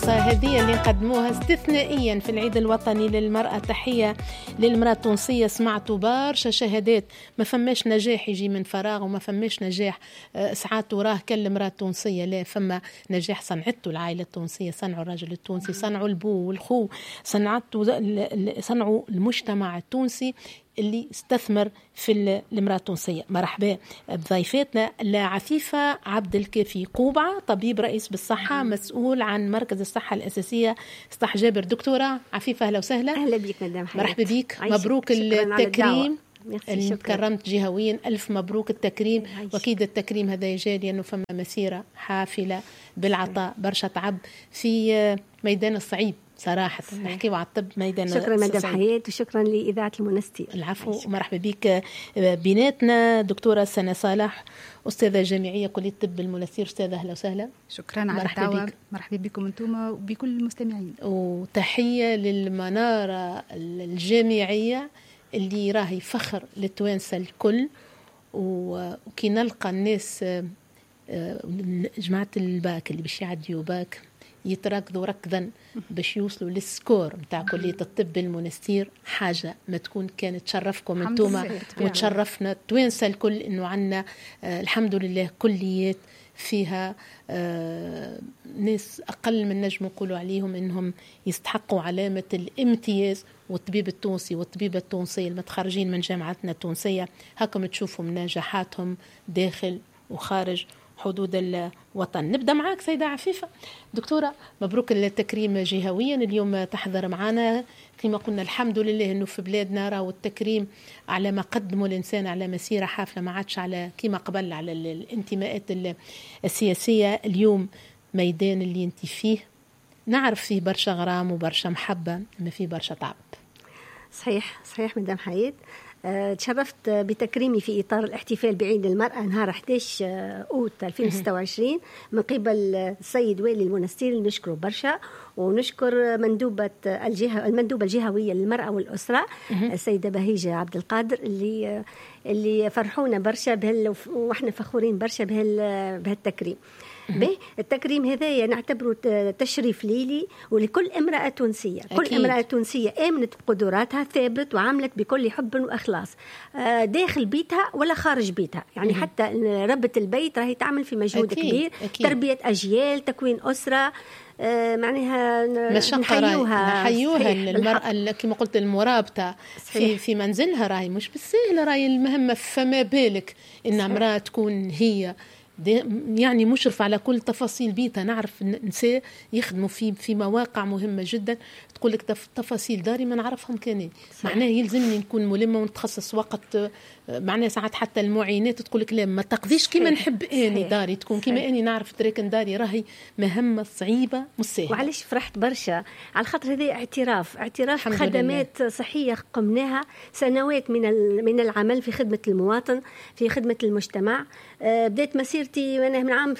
هذه اللي نقدموها استثنائيا في العيد الوطني للمرأة. تحية للمرأة التونسية. سمعتوا برشا شهادات، ما فماش نجاح يجي من فراغ، وما فماش نجاح ساعات وراه كل المرأة التونسية، لا، فما نجاح صنعته العائلة التونسية، صنعوا الرجل التونسي، صنعوا البو والخو، صنعوا المجتمع التونسي اللي استثمر في المرأة التونسية. مرحبا بضيفتنا عفيفة عبد الكافي قوبعة، طبيب رئيس بالصحة، مسؤول عن مركز الصحة الأساسية سطح جابر. دكتورة عفيفة أهلا وسهلا. أهلا بك مدام حياة. مرحبا بك، مبروك التكريم. تكرمت جهويا، ألف مبروك التكريم. وأكيد التكريم هذا جاي لأنه فما مسيرة حافلة بالعطاء، برشا تعب في ميدان الصعيب صراحة. نحكيوا على الطب ميدان. شكرا مدام حياة وشكرا لإذاعة المنستير. العفو ومرحبا بك. بيناتنا دكتورة سنة صالح، أستاذة جامعية كلية الطب المنستير. أستاذة أهلا وسهلا. شكرا على الدعوة. مرحبا بكم أنتم وبكل المستمعين، وتحية للمنارة الجامعية اللي راهي فخر للتوانسة الكل. وكي نلقى الناس جماعة الباك اللي باش يعديوا باك يتركضوا ركضا باش يوصلوا للسكور متاع كلية الطب المنستير، حاجة ما تكون كانت تشرفكم انتوما وتشرفنا التوانسة الكل انه عنا الحمد لله كليات فيها ناس أقل من نجم نقولوا عليهم إنهم يستحقوا علامة الامتياز. والطبيب التونسي والطبيبة التونسية المتخرجين من جامعتنا التونسية هكم تشوفوا من نجاحاتهم داخل وخارج حدود الوطن. نبدأ معاك سيدة عفيفة. دكتورة مبروك التكريم جهويا، اليوم تحضر معنا كما قلنا الحمد لله انه في بلادنا راهو التكريم على ما قدموا الانسان على مسيره حافله، ما عادش على كما قبل على الانتماءات السياسيه. اليوم ميدان اللي انت فيه نعرف فيه برشا غرام وبرشا محبه، ما فيه برشا تعب. صحيح مدام حياة. تشرفت بتكريمي في إطار الاحتفال بعيد المرأة نهار 11 أوت 2026 من قبل السيد والي المنستير، اللي نشكره برشا، ونشكر المندوبة الجهوية للمرأة والأسرة السيدة بهيجة عبد القادر اللي فرحونا برشا وإحنا فخورين برشا بهالتكريم. التكريم هذايا نعتبره تشريف ليلي ولكل امرأة تونسية. كل امرأة تونسية آمنت بقدراتها، ثابت وعملت بكل حب وإخلاص داخل بيتها ولا خارج بيتها. يعني حتى ربة البيت راهي تعمل في مجهود كبير، تربية أجيال، تكوين أسرة. معناها نحيوها المرأة كما قلت المرابطة في منزلها، راهي مش بالسهل، راهي المهمة. فما بالك إن امرأة تكون هي يعني مشرف على كل تفاصيل بيتها. نعرف نساء يخدموا في مواقع مهمة جدا، تقول لك تفاصيل داري ما نعرفهم كاني، معناه يلزمني نكون ملمة ونتخصص وقت. معناه ساعات حتى المعينات تقول لك لا ما تقضيش كما نحب اني داري تكون كما اني نعرف تراكن داري. راهي مهمة صعيبة مش سهلة. وعلاش فرحت برشا على خاطر هذه اعتراف خدمات صحية قمناها سنوات من العمل في خدمة المواطن، في خدمة المجتمع. بدأت مسيرتي من عام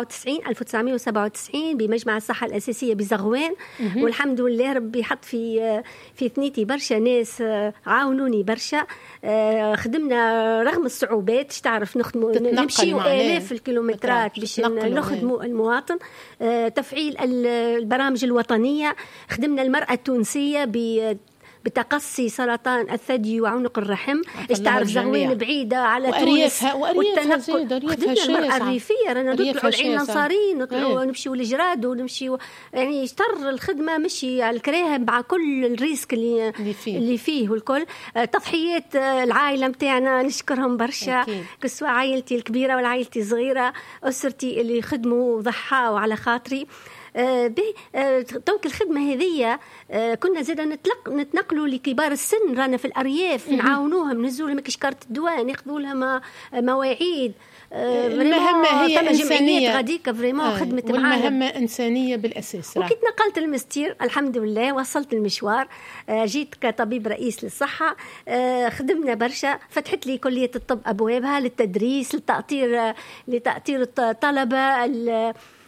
1997 بمجمع الصحة الأساسية بزغوان، والحمد لله ربي حط في ثنيتي برشا ناس عاونوني برشا. خدمنا رغم الصعوبات، تعرف نمشي آلاف الكيلومترات باش نخدموا المواطن. تفعيل البرامج الوطنية، خدمنا المرأة التونسية بتقصي سرطان الثدي وعنق الرحم. ايش تعرف زغوين بعيدة على تونس والتنقل. خدمنا المرأة الريفية، رانا نطلعوا العين الأنصاري، نطلعوا نمشيوا لجراد ونمشيوا، يعني اشتر الخدمة مشي على الكراهة مع كل الريسك اللي فيه والكل. تضحيات العائلة متاعنا نشكرهم برشا، كسوا عائلتي الكبيرة ولا عائلتي الصغيرة، أسرتي اللي خدموا وضحاوا على خاطري. توك الخدمة هذه كنا زيدا نتنقلوا لكبار السن، رانا في الأرياف نعاونوهم، نزلوا لهم كشكارة الدواء، ناخذوا لها مواعيد. المهمة هي إنسانية غاديكا خدمة والمهمة إنسانية بالأساس. وكنت نقلت المستير الحمد لله، وصلت المشوار، جيت كطبيب رئيس للصحة. خدمنا برشا، فتحت لي كلية الطب أبوابها للتدريس، لتأطير الطلبة،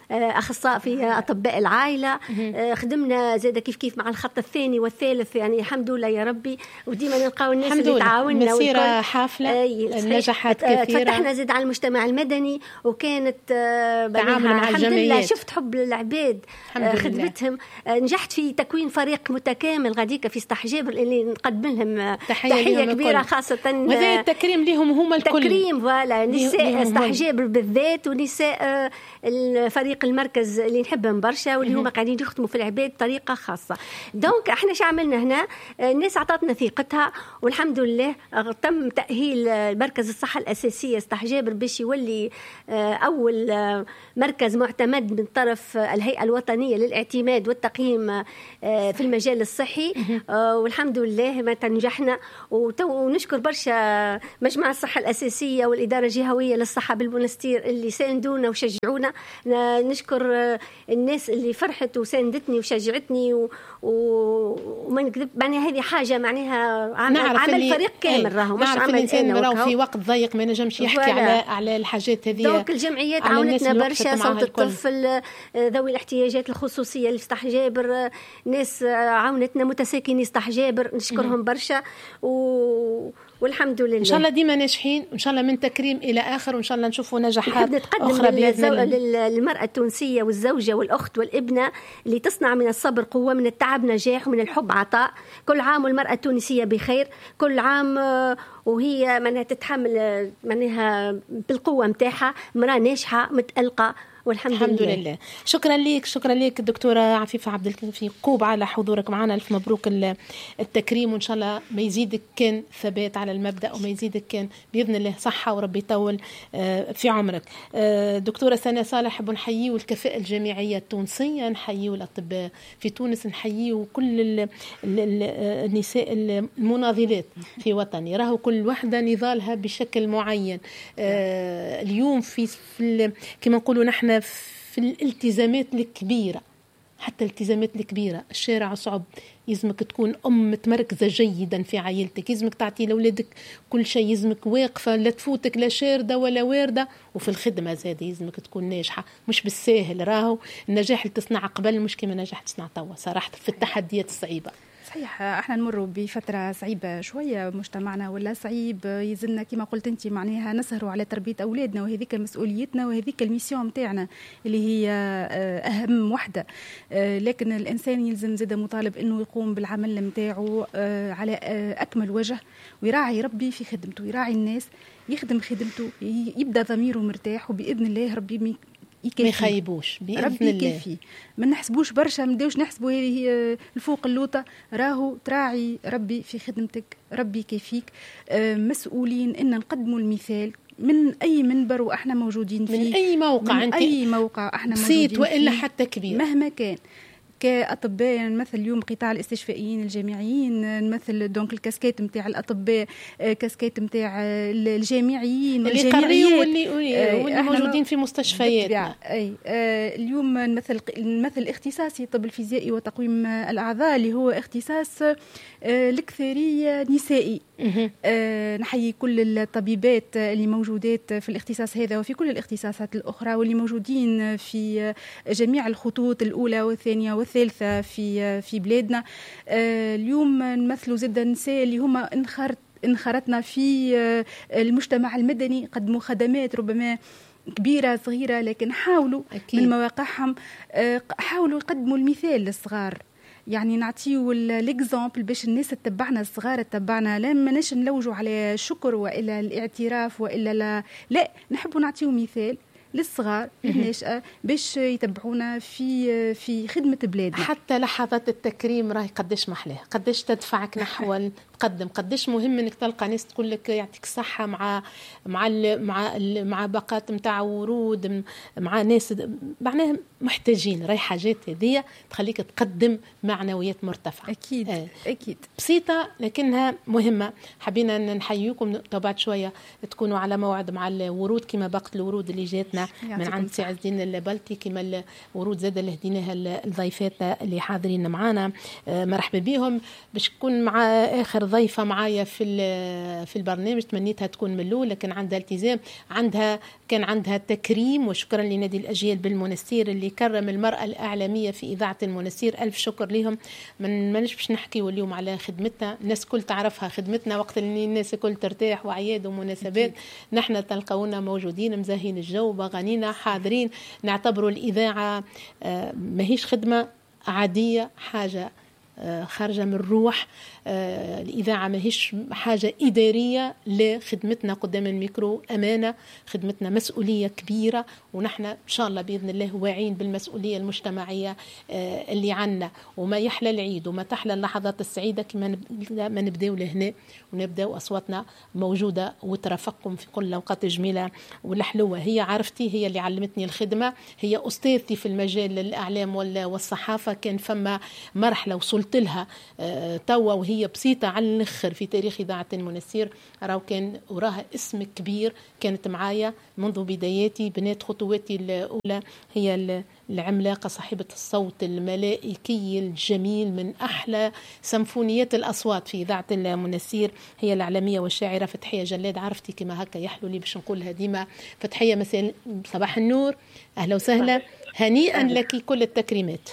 أخصائي في أطباء العائلة. خدمنا زاد كيف مع الخط الثاني والثالث، يعني الحمد لله يا ربي، وديما نلقاو الناس اللي تعاوننا. مسيرة حافلة، نجحت كثيرة. فتحنا زاد على المجتمع المدني، وكانت تعامل مع الجمعيات. شفت حب العباد خدمتهم. نجحت في تكوين فريق متكامل غاديك في استحجاب اللي نقدم لهم تحية كبيرة خاصة. وهذا التكريم لهم هما الكل، تكريم فوالا نساء استحجاب بالذات، ونساء الفريق المركز اللي نحبهم برشا، واللي هما قاعدين يخدموا في العباد بطريقة خاصة. دونك احنا شو عملنا هنا؟ الناس عطاتنا ثقتها، والحمد لله تم تأهيل مركز الصحة الأساسية استحجاب باش يولي أول مركز معتمد من طرف الهيئة الوطنية للاعتماد والتقييم في المجال الصحي. والحمد لله ما تنجحنا. ونشكر برشا مجمع الصحة الأساسية والإدارة الجهوية للصحة بالمنستير اللي ساندونا وشجعونا. نشكر الناس اللي فرحت وساندتني وشجعتني، وما نكذب معناها هذه حاجة معناها عمل فريق كامل. راهو مش عمل الإنسان راهو في وقت ضيق ما نجمش يحكي على الحاجات هذه. دونك الجمعيات عاونتنا برشا، صوت الطفل، ذوي الاحتياجات الخصوصية اللي في استحجابر، ناس عاونتنا، متساكني استحجابر، نشكرهم برشا. والحمد لله إن شاء الله ديما ناجحين، وإن شاء الله من تكريم إلى آخر، وإن شاء الله نشوفوا نجاحات أخرى للمرأة التونسية والزوجة والأخت والابنة اللي تصنع من الصبر قوة، من التعب نجاح، ومن الحب عطاء. كل عام والمرأة التونسية بخير، كل عام وهي منها تتحمل منها بالقوة متاعها، مرأة ناجحة متألقة، والحمد لله. شكرا لك الدكتورة عفيفة عبد الكافي قوب على حضورك معنا. ألف مبروك التكريم، وإن شاء الله ما يزيدك كان ثبات على المبدأ، وما يزيدك كان بإذن الله صحة، وربي يطول في عمرك. دكتورة سنة صالح، بنحييه الكفاءة الجامعية التونسية، نحييه الأطباء في تونس، نحييه كل النساء المناضلات في وطني. راهو كل واحدة نضالها بشكل معين. اليوم في كما نقولوا نحن في الالتزامات الكبيرة، حتى الالتزامات الكبيرة. الشارع صعب، يزمك تكون أم متمركزة جيدا في عائلتك، يزمك تعطي لأولادك كل شيء، يزمك واقفة لا تفوتك لا شاردة ولا واردة. وفي الخدمة زاد يزمك تكون ناجحة، مش بالساهل. راهو النجاح اللي تصنع قبل مش كما نجاح تصنع توا صراحة في التحديات الصعيبة. صحيح، احنا نمر بفترة صعيبة شوية، مجتمعنا ولا صعيب، يزلنا كما قلت انت معناها نسهروا على تربية أولادنا، وهذيك مسؤوليتنا وهذيك الميسيون متاعنا اللي هي أهم وحدة. لكن الإنسان يلزم زاد مطالب أنه يقوم بالعمل متاعه على أكمل وجه، ويراعي ربي في خدمته، يراعي الناس، يخدم خدمته، يبدأ ضميره مرتاح، وبإذن الله ربي ما يخيبوش بإذن الله. كافي، ما نحسبوش برشا، ما نديوش نحسبوا هذه هي الفوق اللوطة. راهو تراعي ربي في خدمتك، ربي كيفيك. مسؤولين إن نقدموا المثال من أي منبر وإحنا موجودين فيه، من أي موقع، من أي موقع إحنا موجودين فيه، وإلا حتى كبير مهما كان. كأطباء نمثل اليوم قطاع الاستشفائيين الجامعيين، نمثل دونك الكاسكيت متاع الأطباء، كاسكيت متاع الجامعيين اللي قريوا واللي موجودين في مستشفيات. اليوم نمثل اختصاصي طب الفيزيائي وتقويم الأعضاء، اللي هو اختصاص الكثيرية نسائي. نحيي كل الطبيبات اللي موجودات في الاختصاص هذا وفي كل الاختصاصات الأخرى، واللي موجودين في جميع الخطوط الأولى والثانية والثالثة في بلادنا. اليوم نمثلوا زد النساء اللي هما انخرطنا في المجتمع المدني، قدموا خدمات ربما كبيرة صغيرة، لكن حاولوا من مواقعهم حاولوا يقدموا المثال للصغار. يعني نعطيو الاكزامبل باش الناس تتبعنا، الصغار تتبعنا، لا ماناش نلوجوا على الشكر والا الاعتراف والا لا نحبوا نعطيو مثال للصغار الناشئة باش يتبعونا في خدمة بلادنا. حتى لحظات التكريم راهي قديش محلاه، قديش تدفعك نحو القدم، قديش مهم انك تلقى ناس تقول لك يعطيك الصحة مع باقات متاع ورود، مع ناس معناها محتاجين راي حاجات هذه تخليك تقدم معنويات مرتفعة. أكيد أكيد بسيطة لكنها مهمة. حبينا نحييكم بعد شوية تكونوا على موعد مع الورود كما بقت الورود اللي جاتنا من عند سي عز الدين البلتي، كما الورود زادة اللي هديناها الضيفات اللي حاضرين معنا. مرحبا بهم. باش تكون مع آخر ضيفة معايا في البرنامج، تمنيتها تكون من الأول لكن عندها التزام، كان عندها تكريم، وشكرا لنادي الأجيال بالمنستير اللي كرم المرأة الإعلامية في إذاعة المنستير. ألف شكر لهم. منش باش نحكي اليوم على خدمتنا، الناس كل تعرفها خدمتنا وقت اللي الناس كل ترتاح وعياد ومناسبات نحن تلقونا موجودين مزاهين الجو بغانينا حاضرين. نعتبروا الإذاعة ماهيش خدمة عادية، حاجة خارجة من الروح. الإذاعة ماهيش حاجة إدارية، لا، خدمتنا قدام الميكرو أمانة، خدمتنا مسؤولية كبيرة، ونحن إن شاء الله بإذن الله واعين بالمسؤولية المجتمعية اللي عنا. وما يحلى العيد وما تحلى اللحظات السعيدة كما ما نبدأ لهنا ونبدأ أصواتنا موجودة وترافقكم في كل الأوقات الجميلة والحلوة. هي عرفتي، هي اللي علمتني الخدمة، هي أستاذتي في المجال الإعلام والصحافة. كان فما مرحلة وصلت لها توا وهي بسيطة على الآخر في تاريخ إذاعة المنستير، راهو كان وراها اسم كبير. كانت معايا منذ بداياتي، بنات خطواتي الأولى هي العملاقة صاحبة الصوت الملائكي الجميل من أحلى سمفونيات الأصوات في إذاعة المنستير، هي الإعلامية والشاعرة فتحية جلاد. عرفتي كما هكا يحلو لي باش نقولها ديما. فتحية مساء صباح النور، أهلا وسهلا، هنيئا لك كل التكريمات.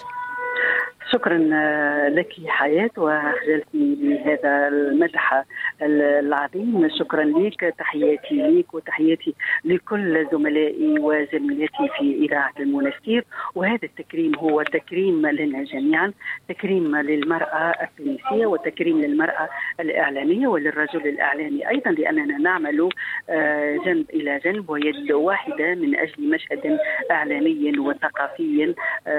شكرا لك حياة وخجلتني بهذا المدح العظيم. شكرا لك، تحياتي لك وتحياتي لكل زملائي وزميلاتي في إذاعة المنستير. وهذا التكريم هو تكريم لنا جميعا، تكريم للمرأة التونسية وتكريم للمرأة الإعلامية وللرجل الإعلامي أيضا، لأننا نعمل جنب إلى جنب ويد واحدة من أجل مشهد إعلامي وثقافي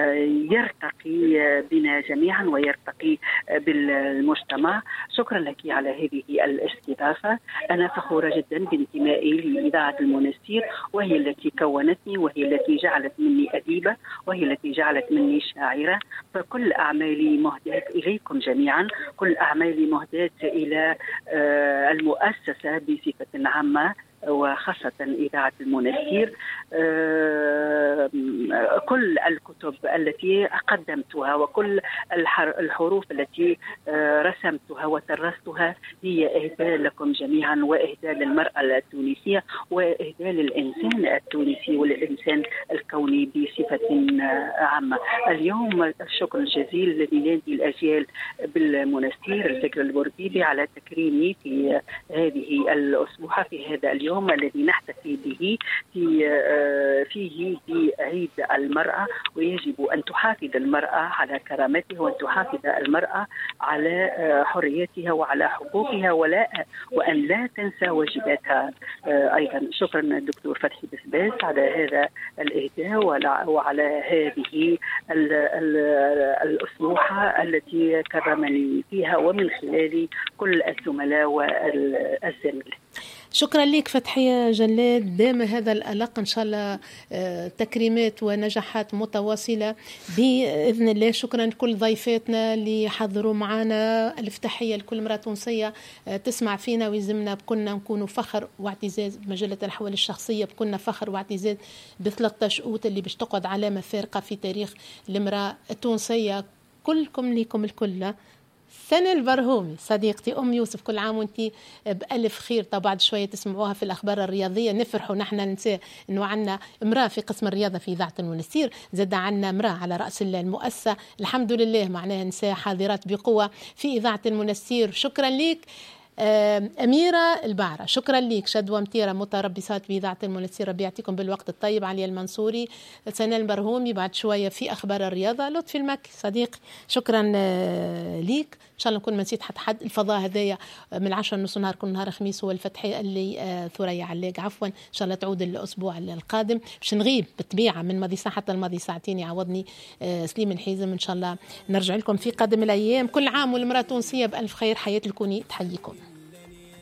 يرتقي بنا جميعا ويرتقي بالمجتمع. شكرا لك على هذه الاستضافة. أنا فخورة جدا بانتمائي لإذاعة المنستير، وهي التي كونتني، وهي التي جعلت مني أديبة، وهي التي جعلت مني شاعرة. فكل أعمالي مهداة إليكم جميعا، كل أعمالي مهداة إلى المؤسسة بصفة عامة وخاصة إذاعة المنستير. كل الكتب التي قدمتها وكل الحروف التي رسمتها وترستها هي إهداء لكم جميعا، وإهداء للمرأة التونسية، وإهداء للإنسان التونسي والإنسان الكوني بصفة عامة. اليوم الشكر الجزيل لنادي الأجيال بالمنستير الفكر البورديبي على تكريمي في هذه الأسبوع، في هذا اليوم الذي نحتفي به فيه بعيد المرأة. ويجب أن تحافظ المرأة على كرامتها، وأن تحافظ المرأة على حريتها وعلى حقوقها، وأن لا تنسى واجباتها أيضا. شكرا دكتور فتحي بسباس على هذا الإهداء وعلى هذه الأسبوعة التي كرمني فيها ومن خلال كل الزملاء والزميلات. شكرا لك فتحية جلاد، دام هذا الألق إن شاء الله تكريمات ونجاحات متواصلة بإذن الله. شكرا لكل ضيفاتنا اللي حضروا معنا. ألف تحية لكل امرأة تونسية تسمع فينا ويزمنا، بكنا نكونوا فخر واعتزاز. مجلة الأحوال الشخصية بكنا فخر واعتزاز ب13 شؤوت اللي باش تقعد علامة فارقة في تاريخ الامرأة التونسية. كلكم ليكم الكل. سنة البرهومي صديقتي أم يوسف، كل عام وانت بألف خير. طبعا شوية تسمعوها في الأخبار الرياضية نفرحوا نحن ننسى أنه عنا امرأة في قسم الرياضة في إذاعة المنستير، زاد عنا امرأة على رأس المؤسسة. الحمد لله، معناها نساء حاضرات بقوة في إذاعة المنستير. شكرا لك أميرة البعرة، شكرا لك. شدوى متيرة متربصات بإذاعة المنستير، ربي يعطيكم بالوقت الطيب. علي المنصوري، سنة البرهومي، بعد شوية في أخبار الرياضة. لطفي المكي صديقي، شكرا ليك. إن شاء الله نكون ما نسيت حد. الفضاء هذايا من 10:30 نهار كل نهار خميس، هو الفتحي اللي ثريا علاق عفوا. إن شاء الله تعود الأسبوع القادم، باش نغيب بالطبيعة من ماضي ساعة حتى الماضي ساعتين، يعوضني سليم الحيزم. إن شاء الله نرجع لكم في قادم الأيام. كل عام والمرأة التونسية بألف خير. حياة الكوني تحييكم.